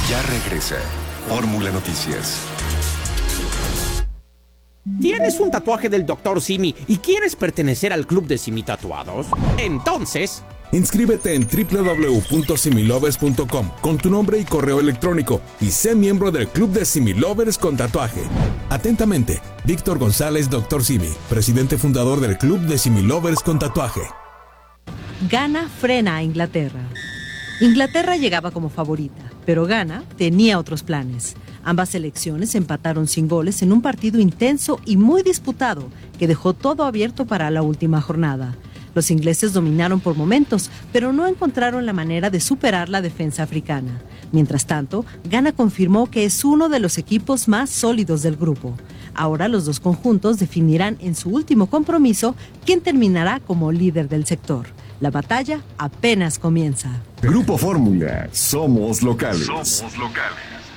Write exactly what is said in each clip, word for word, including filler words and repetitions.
Ya regresa Fórmula Noticias. ¿Tienes un tatuaje del doctor Simi y quieres pertenecer al club de Simi Tatuados? Entonces, inscríbete en doble u doble u doble u punto similovers punto com con tu nombre y correo electrónico y sé miembro del club de Similovers con tatuaje. Atentamente, Víctor González, doctor Simi, presidente fundador del club de Similovers con tatuaje. Ghana frena a Inglaterra. Inglaterra llegaba como favorita, pero Ghana tenía otros planes. Ambas selecciones empataron sin goles en un partido intenso y muy disputado que dejó todo abierto para la última jornada. Los ingleses dominaron por momentos, pero no encontraron la manera de superar la defensa africana. Mientras tanto, Ghana confirmó que es uno de los equipos más sólidos del grupo. Ahora los dos conjuntos definirán en su último compromiso quién terminará como líder del sector. La batalla apenas comienza. Grupo Fórmula, somos locales. Somos locales.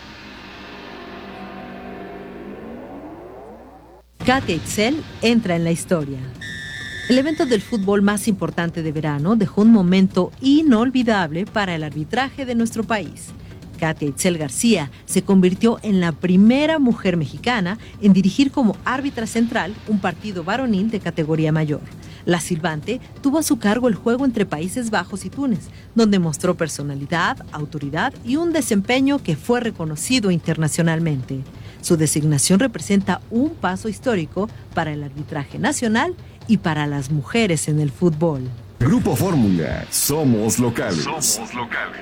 Katia Itzel entra en la historia. El evento del fútbol más importante de verano dejó un momento inolvidable para el arbitraje de nuestro país. Katia Itzel García se convirtió en la primera mujer mexicana en dirigir como árbitra central un partido varonil de categoría mayor. La silbante tuvo a su cargo el juego entre Países Bajos y Túnez, donde mostró personalidad, autoridad y un desempeño que fue reconocido internacionalmente. Su designación representa un paso histórico para el arbitraje nacional y para las mujeres en el fútbol. Grupo Fórmula, somos locales. Somos locales.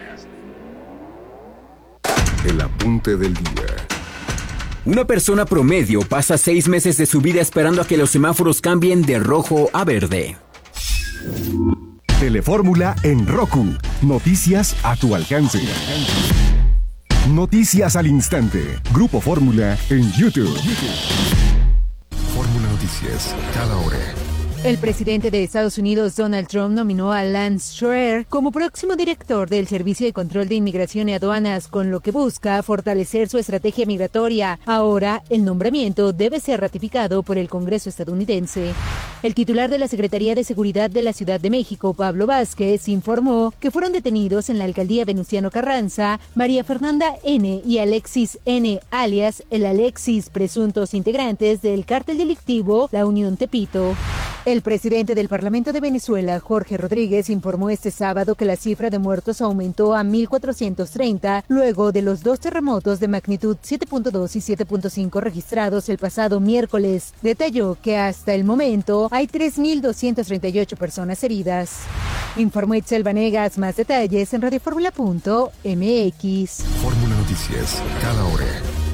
El apunte del día. Una persona promedio pasa seis meses de su vida esperando a que los semáforos cambien de rojo a verde. Telefórmula en Roku. Noticias a tu alcance. Noticias al instante. Grupo Fórmula en YouTube. Fórmula Noticias, cada hora. El presidente de Estados Unidos, Donald Trump, nominó a Lance Schreier como próximo director del Servicio de Control de Inmigración y Aduanas, con lo que busca fortalecer su estrategia migratoria. Ahora, el nombramiento debe ser ratificado por el Congreso estadounidense. El titular de la Secretaría de Seguridad de la Ciudad de México, Pablo Vázquez, informó que fueron detenidos en la alcaldía Venustiano Carranza María Fernanda N. y Alexis N., alias el Alexis, presuntos integrantes del cártel delictivo La Unión Tepito. El presidente del Parlamento de Venezuela, Jorge Rodríguez, informó este sábado que la cifra de muertos aumentó a mil cuatrocientos treinta luego de los dos terremotos de magnitud siete punto dos y siete punto cinco registrados el pasado miércoles. Detalló que hasta el momento hay tres mil doscientas treinta y ocho personas heridas. Informó Itzel Vanegas. Más detalles en radioformula punto m x. Fórmula Noticias, cada hora.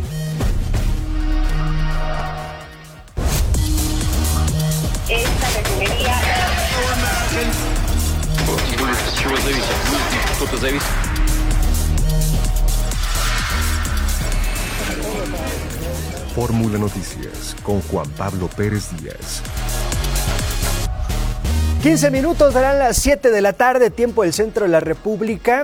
Esta refinería. Fórmula Noticias con Juan Pablo Pérez Díaz. quince minutos darán las siete de la tarde, tiempo del centro de la República.